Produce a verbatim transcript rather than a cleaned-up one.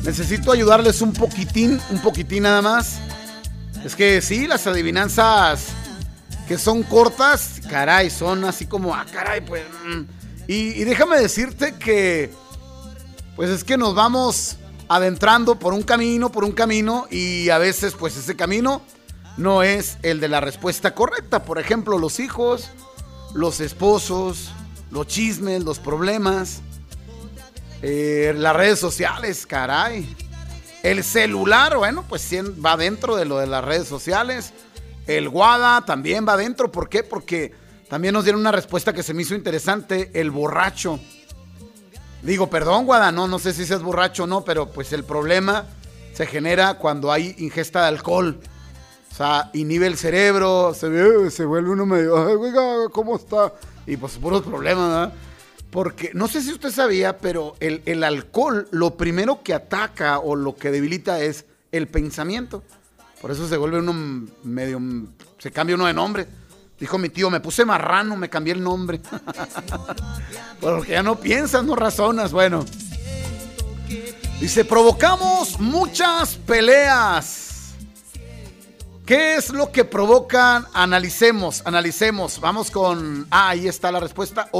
necesito ayudarles un poquitín, un poquitín nada más. Es que sí, las adivinanzas que son cortas, caray, son así como, ah, caray, pues. Y, y déjame decirte que, pues es que nos vamos adentrando por un camino, por un camino, y a veces, pues ese camino no es el de la respuesta correcta. Por ejemplo, los hijos, los esposos, los chismes, los problemas, eh, las redes sociales, caray. El celular, bueno, pues va dentro de lo de las redes sociales. El WhatsApp también va dentro. ¿Por qué? Porque también nos dieron una respuesta que se me hizo interesante. El borracho. Digo, perdón, Guada, no, no sé si seas borracho o no, pero pues el problema se genera cuando hay ingesta de alcohol. O sea, inhibe el cerebro, se, se vuelve uno medio, ay, oiga, ¿cómo está? Y pues puros problemas, ¿verdad? Porque, no sé si usted sabía, pero el, el alcohol, lo primero que ataca o lo que debilita es el pensamiento. Por eso se vuelve uno medio, se cambia uno de nombre. Dijo mi tío, me puse marrano, me cambié el nombre. Porque ya no piensas, no razonas. Bueno. Dice, provocamos muchas peleas. ¿Qué es lo que provocan? Analicemos, analicemos. Vamos con... Ah, ahí está la respuesta.